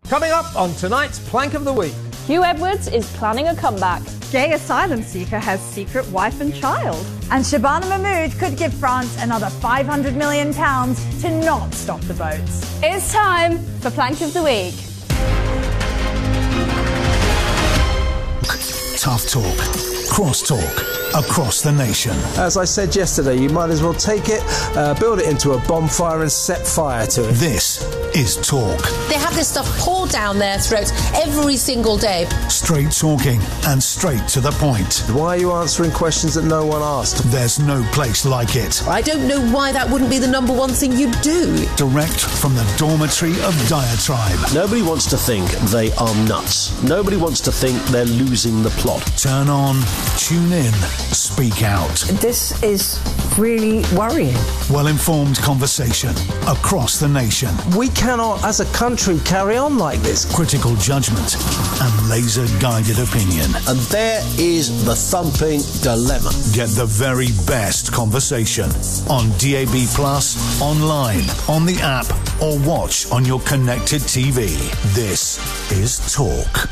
Coming up on tonight's Plank of the Week. Hugh Edwards is planning a comeback. Gay asylum seeker has secret wife and child. And Shabana Mahmood could give France another £500 million to not stop the boats. It's time for Plank of the Week. Tough talk, crosstalk, across the nation. As I said yesterday, you might as well take it, build it into a bonfire and set fire to it. This is Talk. They have this stuff poured down their throats every single day. Straight talking and straight to the point. Why are you answering questions that no one asked? There's no place like it. I don't know why that wouldn't be the number one thing you do. Direct from the dormitory of Diatribe. Nobody wants to think they are nuts. Nobody wants to think they're losing the plot. Turn on, tune in, speak out. This is really worrying. Well-informed conversation across the nation. We cannot, as a country, carry on like this. Critical judgment and laser-guided opinion. And there is the thumping dilemma. Get the very best conversation on DAB+, online, on the app, or watch on your connected TV. This is Talk.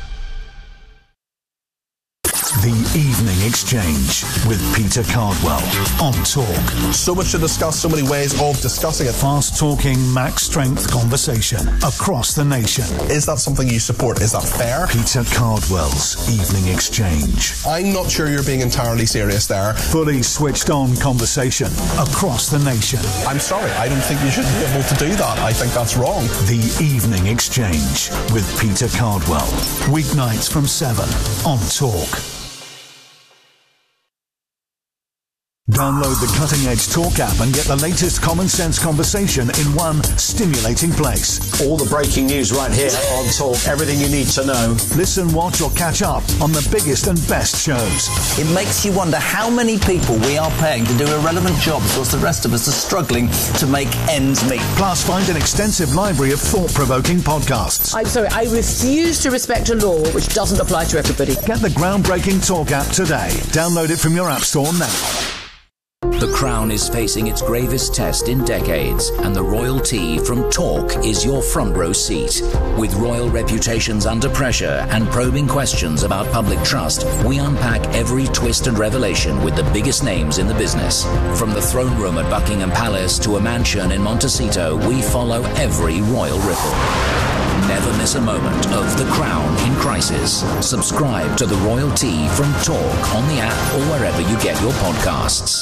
The Evening Exchange with Peter Cardwell on Talk. So much to discuss, so many ways of discussing it. Fast-talking, max-strength conversation across the nation. Is that something you support? Is that fair? Peter Cardwell's Evening Exchange. I'm not sure you're being entirely serious there. Fully switched-on conversation across the nation. I'm sorry, I don't think you should be able to do that. I think that's wrong. The Evening Exchange with Peter Cardwell. Weeknights from 7 on Talk. Download the Cutting Edge Talk app and get the latest common sense conversation in one stimulating place. All the breaking news right here on Talk. Everything you need to know. Listen, watch or catch up on the biggest and best shows. It makes you wonder how many people we are paying to do irrelevant jobs whilst the rest of us are struggling to make ends meet. Plus, find an extensive library of thought-provoking podcasts. I'm sorry, I refuse to respect a law which doesn't apply to everybody. Get the groundbreaking Talk app today. Download it from your app store now. The Crown is facing its gravest test in decades, and the Royal Tea from Talk is your front row seat. With royal reputations under pressure and probing questions about public trust, we unpack every twist and revelation with the biggest names in the business. From the throne room at Buckingham Palace to a mansion in Montecito, we follow every royal ripple. Never miss a moment of The Crown in crisis. Subscribe to the Royal Tea from Talk on the app or wherever you get your podcasts.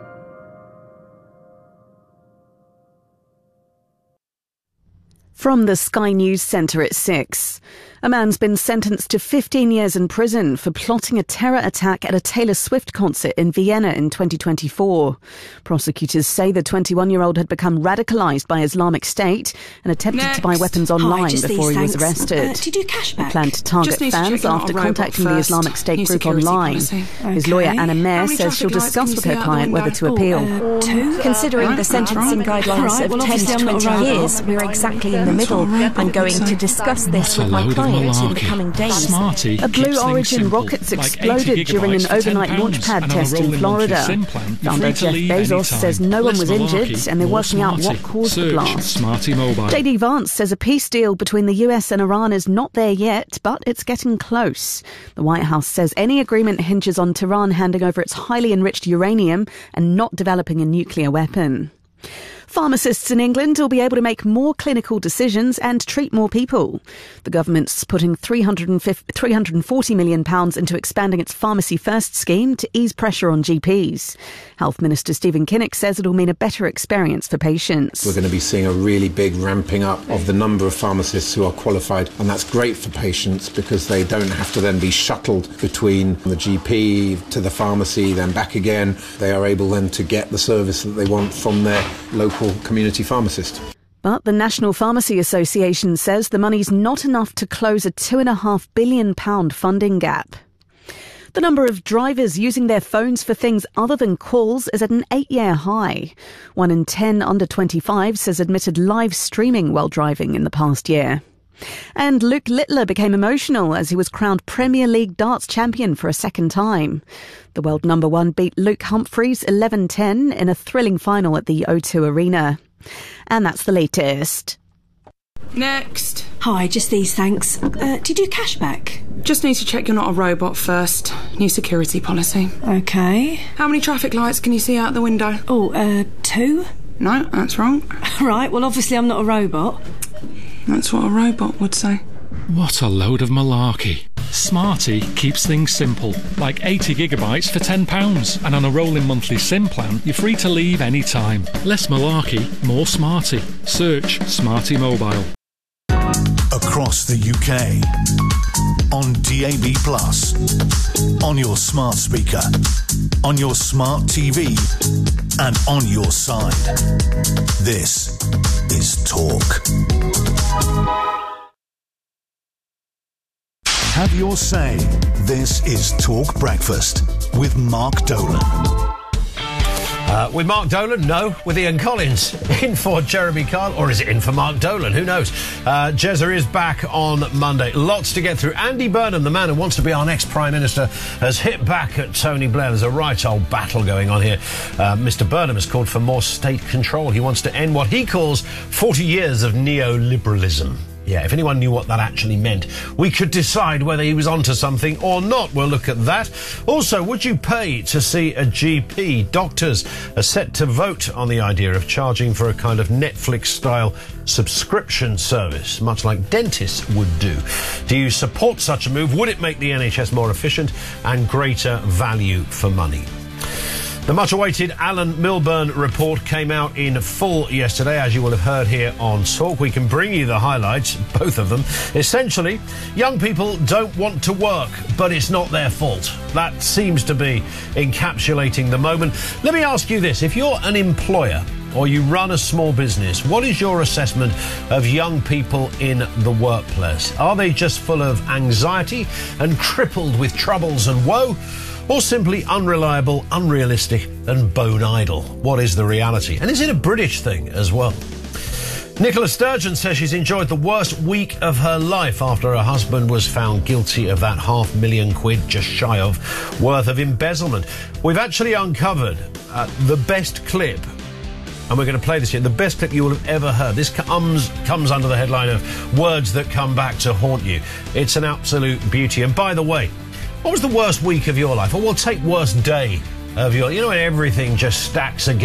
From the Sky News Centre at 6. A man's been sentenced to 15 years in prison for plotting a terror attack at a Taylor Swift concert in Vienna in 2024. Prosecutors say the 21-year-old had become radicalised by Islamic State and attempted to buy weapons online before he was arrested. Did you cash back? He planned to target fans after contacting the Islamic State group online. His lawyer Anna Mayer says she'll discuss with her client whether to appeal. Considering the sentencing guidelines of 10 to 20 years, we're exactly in the middle. I'm going to discuss this with my client in the coming days. A Blue Origin rockets exploded during an overnight launchpad test in Florida. Founder Jeff Bezos says no one was injured and they're working out what caused the blast. JD Vance says a peace deal between the US and Iran is not there yet, but it's getting close. The White House says any agreement hinges on Tehran handing over its highly enriched uranium and not developing a nuclear weapon. Pharmacists in England will be able to make more clinical decisions and treat more people. The government's putting £340 million into expanding its Pharmacy First scheme to ease pressure on GPs. Health Minister Stephen Kinnock says it'll mean a better experience for patients. We're going to be seeing a really big ramping up of the number of pharmacists who are qualified, and that's great for patients because they don't have to then be shuttled between the GP to the pharmacy, then back again. They are able then to get the service that they want from their local community pharmacist. But the National Pharmacy Association says the money's not enough to close a £2.5 billion funding gap. The number of drivers using their phones for things other than calls is at an 8-year high. 1 in 10 under 25s has admitted live streaming while driving in the past year. And Luke Littler became emotional as he was crowned Premier League darts champion for a second time. The world number one beat Luke Humphreys 11-10 in a thrilling final at the O2 Arena. And that's the latest. Next. Hi, just these, thanks. Do you do cashback? Just need to check you're not a robot first. New security policy. OK. How many traffic lights can you see out the window? Oh, 2? No, that's wrong. Right, well, obviously I'm not a robot. That's what a robot would say. What a load of malarkey. Smarty keeps things simple, like 80 gigabytes for £10, and on a rolling monthly SIM plan, you're free to leave any time. Less malarkey, more Smarty. Search Smarty Mobile. Across the UK, on DAB+, on your smart speaker, on your smart TV, and on your side. This is Talk. Have your say. This is Talk Breakfast with Mark Dolan. With Mark Dolan? No. With Ian Collins. In for Jeremy Kyle, or is it in for Mark Dolan? Who knows? Jezza is back on Monday. Lots to get through. Andy Burnham, the man who wants to be our next Prime Minister, has hit back at Tony Blair. There's a right old battle going on here. Mr Burnham has called for more state control. He wants to end what he calls 40 years of neoliberalism. Yeah, if anyone knew what that actually meant, we could decide whether he was onto something or not. We'll look at that. Also, would you pay to see a GP? Doctors are set to vote on the idea of charging for a kind of Netflix-style subscription service, much like dentists would do. Do you support such a move? Would it make the NHS more efficient and greater value for money? The much-awaited Alan Milburn report came out in full yesterday, as you will have heard here on Talk. We can bring you the highlights, both of them. Essentially, young people don't want to work, but it's not their fault. That seems to be encapsulating the moment. Let me ask you this. If you're an employer or you run a small business, what is your assessment of young people in the workplace? Are they just full of anxiety and crippled with troubles and woe? Or simply unreliable, unrealistic and bone idle? What is the reality? And is it a British thing as well? Nicola Sturgeon says she's enjoyed the worst week of her life after her husband was found guilty of that £500,000, just shy of, worth of embezzlement. We've actually uncovered the best clip, and we're going to play this here, the best clip you will have ever heard. This comes under the headline of Words That Come Back to Haunt You. It's an absolute beauty. And by the way, what was the worst week of your life? Or we'll take worst day of your... You know, when everything just stacks again.